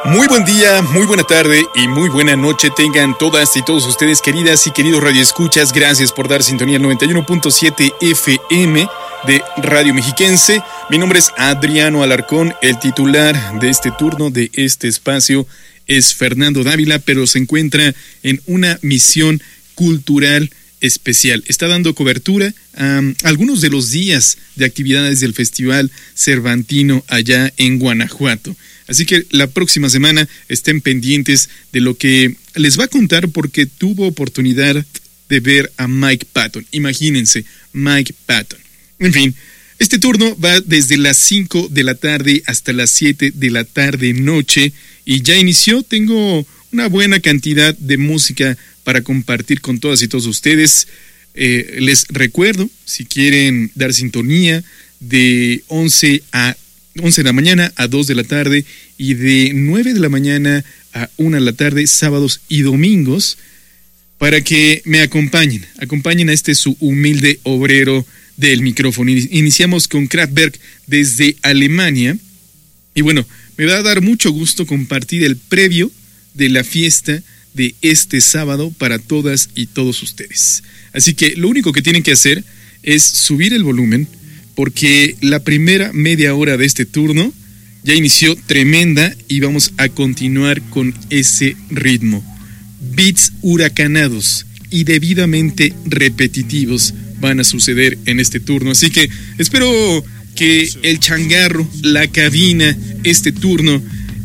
Muy buen día, muy buena tarde y muy buena noche tengan todas y todos ustedes, queridas y queridos radioescuchas. Gracias por dar sintonía al 91.7 FM de Radio Mexiquense. Mi nombre es Adriano Alarcón, el titular de este turno, de este espacio, es Fernando Dávila, pero se encuentra en una misión cultural especial. Está dando cobertura a algunos de los días de actividades del Festival Cervantino allá en Guanajuato. Así que la próxima semana estén pendientes de lo que les va a contar, porque tuvo oportunidad de ver a Mike Patton. Imagínense, Mike Patton. En fin, este turno va desde las 5 de la tarde hasta las 7 de la tarde noche y ya inició. Tengo una buena cantidad de música para compartir con todas y todos ustedes. Les recuerdo, si quieren dar sintonía, de 11 de la mañana a 2 de la tarde y de 9 de la mañana a 1 de la tarde, sábados y domingos, para que me acompañen a este su humilde obrero del micrófono. Iniciamos con Kraftwerk desde Alemania y bueno, me va a dar mucho gusto compartir el previo de la fiesta de este sábado para todas y todos ustedes. Así que lo único que tienen que hacer es subir el volumen, porque la primera media hora de este turno ya inició tremenda y vamos a continuar con ese ritmo. Beats huracanados y debidamente repetitivos van a suceder en este turno. Así que espero que el changarro, la cabina, este turno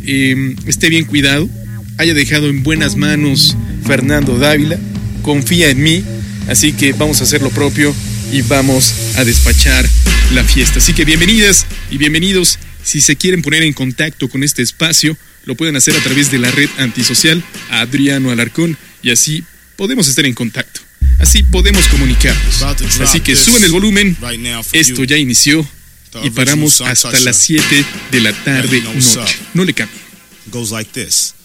esté bien cuidado, haya dejado en buenas manos Fernando Dávila. Confía en mí, así que vamos a hacer lo propio y vamos a despachar la fiesta. Así que bienvenidas y bienvenidos. Si se quieren poner en contacto con este espacio, lo pueden hacer a través de la red antisocial Adriano Alarcón, y así podemos estar en contacto. Así podemos comunicarnos. Así que suben el volumen. Esto ya inició y paramos hasta las 7 de la tarde noche. No le cambien. Goes like this.